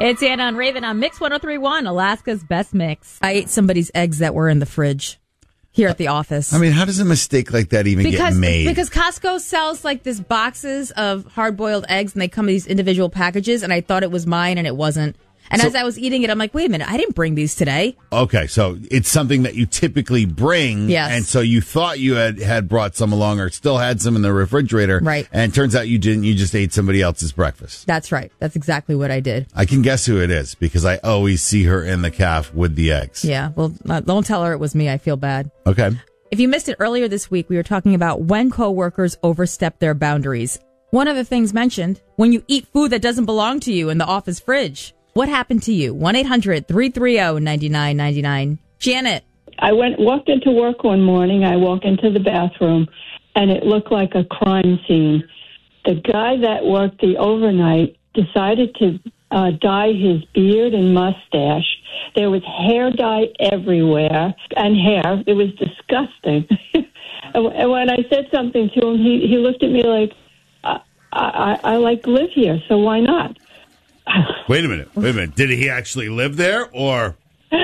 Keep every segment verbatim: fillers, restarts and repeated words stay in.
It's Anna and Raven on Mix one oh three point one, Alaska's best mix. I ate somebody's eggs that were in the fridge here at the office. I mean, how does a mistake like that even because, get made? Because Costco sells like this boxes of hard-boiled eggs, and they come in these individual packages, and I thought it was mine, and it wasn't. And so, as I was eating it, I'm like, wait a minute, I didn't bring these today. Okay, so it's something that you typically bring. Yes. And so you thought you had, had brought some along or still had some in the refrigerator. Right. And it turns out you didn't. You just ate somebody else's breakfast. That's right. That's exactly what I did. I can guess who it is because I always see her in the calf with the eggs. Yeah, well, uh, don't tell her it was me. I feel bad. Okay. If you missed it earlier this week, we were talking about when coworkers overstep their boundaries. One of the things mentioned, when you eat food that doesn't belong to you in the office fridge. What happened to you? one eight hundred three three zero nine nine nine nine. Janet. I went walked into work one morning. I walk into the bathroom, and it looked like a crime scene. The guy that worked the overnight decided to uh, dye his beard and mustache. There was hair dye everywhere and hair. It was disgusting. And when I said something to him, he, he looked at me like, I, I, I like live here, so why not? Wait a minute. Wait a minute. Did he actually live there or?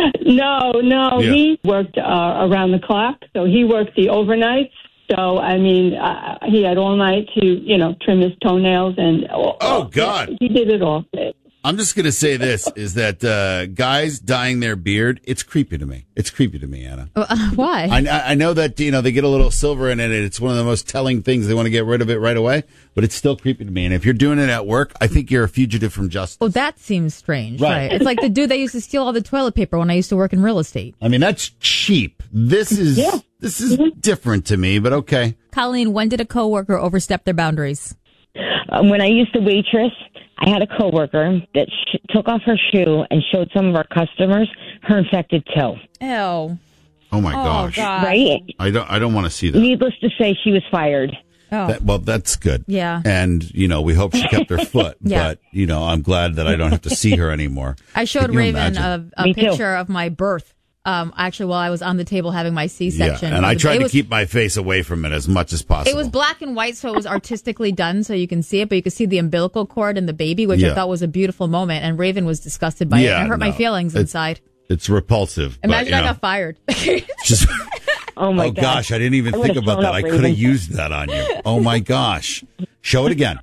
No, no. Yeah. He worked uh, around the clock, so he worked the overnights. So, I mean, uh, he had all night to, you know, trim his toenails and... Oh, oh God. He did it all. I'm just going to say this, is that uh, guys dyeing their beard, it's creepy to me. It's creepy to me, Anna. Uh, why? I, I know that, you know, they get a little silver in it, and it's one of the most telling things. They want to get rid of it right away, but it's still creepy to me. And if you're doing it at work, I think you're a fugitive from justice. Oh, that seems strange. Right. Right. It's like the dude that used to steal all the toilet paper when I used to work in real estate. I mean, that's cheap. This is Yeah. this is different to me, but okay. Colleen, when did a coworker overstep their boundaries? Um, when I used to waitress, I had a coworker that sh- took off her shoe and showed some of our customers her infected toe. Ew. Oh my Oh, gosh. God. Right? I don't I don't want to see that. Needless to say, she was fired. Oh. That- well, that's good. Yeah. And, you know, we hope she kept her foot, Yeah. but, you know, I'm glad that I don't have to see her anymore. I showed Can you Raven imagine? a, a Me too. picture of my birth. Um, actually, while I was on the table having my C-section. Yeah, and I It was- tried it to was- keep my face away from it as much as possible. It was black and white, so it was artistically done, so you can see it, but you could see the umbilical cord and the baby, which Yeah. I thought was a beautiful moment, and Raven was disgusted by it. Yeah, And it hurt my no. feelings It- inside. It's repulsive. Imagine but, you I know, got fired. just, Oh, my oh, God. gosh, I didn't even I think would've about thrown that. up, I could have Raven. used that on you. Oh, my gosh. Show it again.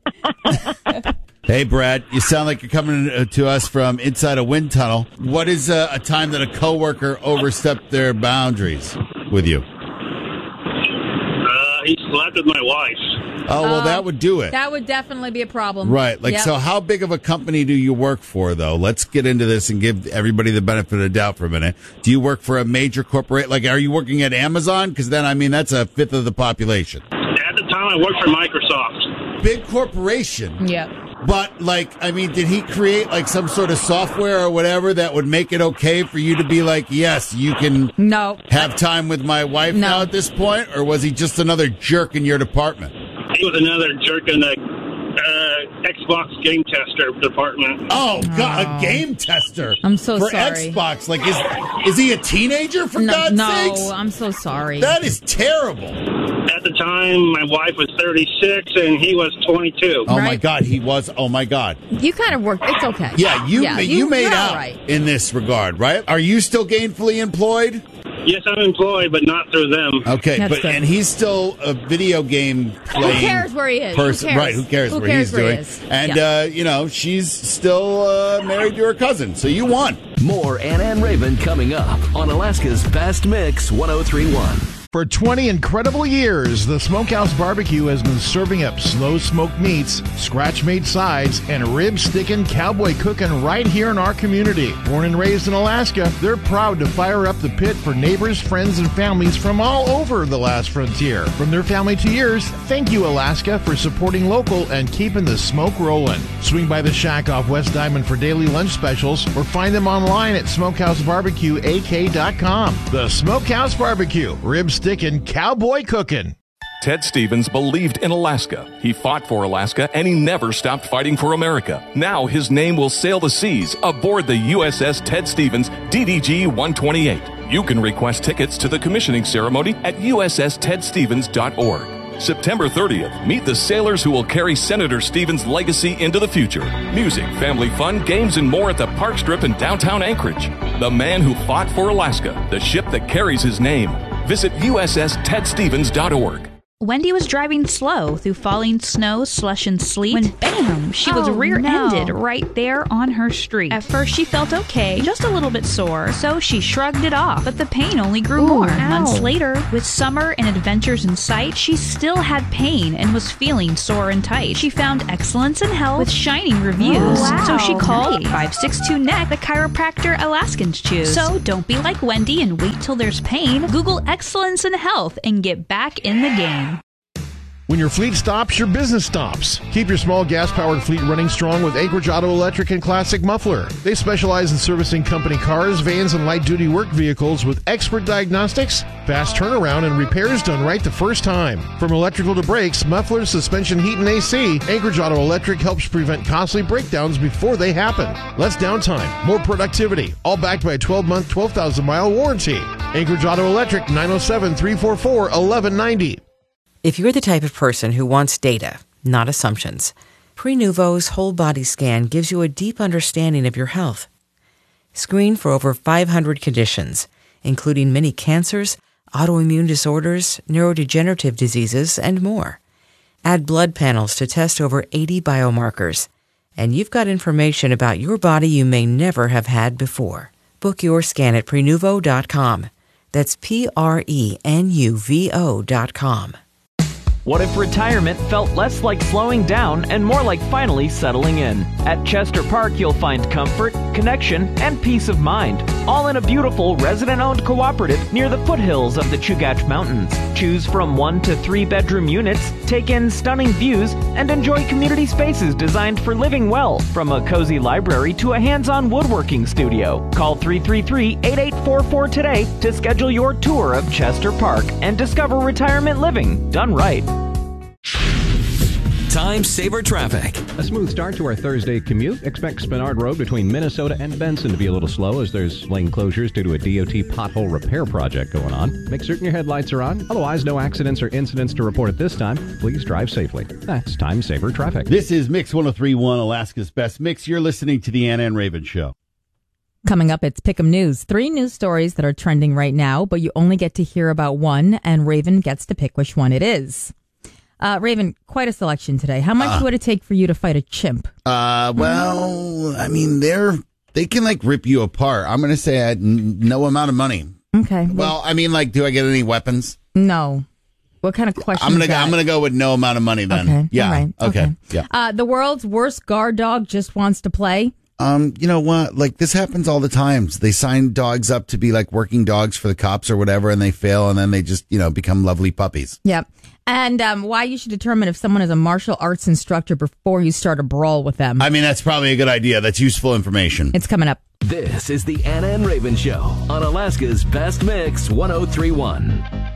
Hey, Brad, you sound like you're coming uh, to us from inside a wind tunnel. What is uh, a time that a coworker overstepped their boundaries with you? Uh, he slept with my wife. Oh, well, that would do it. That would definitely be a problem. Right. Like, Yep. so how big of a company do you work for, though? Let's get into this and give everybody the benefit of the doubt for a minute. Do you work for a major corporate? Like, are you working at Amazon? Because then, I mean, that's a fifth of the population. At the time, I worked for Microsoft. Big corporation. Yep. But, like, I mean, did he create, like, some sort of software or whatever that would make it okay for you to be like, yes, you can No. have time with my wife No. now at this point? Or was he just another jerk in your department? He was another jerk in the uh, Xbox game tester department. Oh, God, a game tester. I'm so for sorry. Xbox. Like, is is he a teenager, for No, God's no, sakes? I'm so sorry. That is terrible. At the time, my wife was thirty-six and he was twenty-two. Oh, my Right. God, he was. Oh, my God. You kind of worked. It's okay. Yeah, you Yeah, ma- you- you made you're out all right. in this regard, right? Are you still gainfully employed? Yes, I'm employed, but not through them. Okay, That's but good. and he's still a video game playing. Who cares where he is? Who Person, cares? right? Who cares Who what cares he's where he doing? is? And Yeah. uh, you know, she's still uh, married to her cousin, so you won. More Anna and Raven coming up on Alaska's Best Mix one oh three point one. For twenty incredible years, the Smokehouse Barbecue has been serving up slow smoked meats, scratch-made sides, and rib-sticking cowboy cooking right here in our community. Born and raised in Alaska, they're proud to fire up the pit for neighbors, friends, and families from all over the last frontier. From their family to yours, thank you, Alaska, for supporting local and keeping the smoke rolling. Swing by the shack off West Diamond for daily lunch specials or find them online at smokehouse barbecue a k dot com. The Smokehouse Barbecue, rib sticking, cowboy cooking. Ted Stevens believed in Alaska. He fought for Alaska, and he never stopped fighting for America. Now his name will sail the seas aboard the U S S Ted Stevens D D G one twenty-eight. You can request tickets to the commissioning ceremony at U S S ted stevens dot org. September thirtieth, meet the sailors who will carry Senator Stevens' legacy into the future. Music, family fun, games, and more at the Park Strip in downtown Anchorage. The man who fought for Alaska, the ship that carries his name. Visit U S S ted stevens dot org. Wendy was driving slow through falling snow, slush, and sleet when bam, she was Oh, rear-ended no. right there on her street. At first she felt okay, just a little bit sore, so she shrugged it off, but the pain only grew Ooh, more. ow. Months later, with summer and adventures in sight, she still had pain and was feeling sore and tight. She found excellence in health with shining reviews, Oh, wow. so she called Nice. five six two N E C, the chiropractor Alaskans choose. So don't be like Wendy and wait till there's pain. Google excellence in health and get back in the game. When your fleet stops, your business stops. Keep your small gas-powered fleet running strong with Anchorage Auto Electric and Classic Muffler. They specialize in servicing company cars, vans, and light-duty work vehicles with expert diagnostics, fast turnaround, and repairs done right the first time. From electrical to brakes, mufflers, suspension, heat, and A C, Anchorage Auto Electric helps prevent costly breakdowns before they happen. Less downtime, more productivity, all backed by a twelve-month, twelve thousand mile warranty. Anchorage Auto Electric, nine oh seven, three four four, one one nine oh. If you're the type of person who wants data, not assumptions, Prenuvo's whole body scan gives you a deep understanding of your health. Screen for over five hundred conditions, including many cancers, autoimmune disorders, neurodegenerative diseases, and more. Add blood panels to test over eighty biomarkers, and you've got information about your body you may never have had before. Book your scan at Prenuvo dot com. That's P R E N U V O dot com. What if retirement felt less like slowing down and more like finally settling in? At Chester Park, you'll find comfort, connection, and peace of mind, all in a beautiful resident-owned cooperative near the foothills of the Chugach Mountains. Choose from one to three bedroom units, take in stunning views, and enjoy community spaces designed for living well, from a cozy library to a hands-on woodworking studio. Call three three three, eight eight four four today to schedule your tour of Chester Park and discover retirement living done right. Time Saver Traffic. A smooth start to our Thursday commute. Expect Spenard Road between Minnesota and Benson to be a little slow as there's lane closures due to a D O T pothole repair project going on. Make certain your headlights are on. Otherwise, no accidents or incidents to report at this time. Please drive safely. That's Time Saver Traffic. This is Mix one oh three point one, Alaska's Best Mix. You're listening to the Ann and Raven Show. Coming up, it's Pick'em News. Three news stories that are trending right now, but you only get to hear about one, and Raven gets to pick which one it is. Uh, Raven, quite a selection today. How much Uh, would it take for you to fight a chimp? Uh, well, I mean, they're, they can like rip you apart. I'm going to say I had n- no amount of money. Okay. Well, I mean, like, do I get any weapons? No. What kind of question I'm gonna is go, that? I'm gonna go with no amount of money then. Okay. Yeah. All right. Okay. Okay. Yeah. Uh, the world's worst guard dog just wants to play. Um, you know what? Like, this happens all the time. They sign dogs up to be like working dogs for the cops or whatever, and they fail, and then they just, you know, become lovely puppies. Yeah. And um, why you should determine if someone is a martial arts instructor before you start a brawl with them. I mean, that's probably a good idea. That's useful information. It's coming up. This is the Anna and Raven Show on Alaska's Best Mix one oh three point one.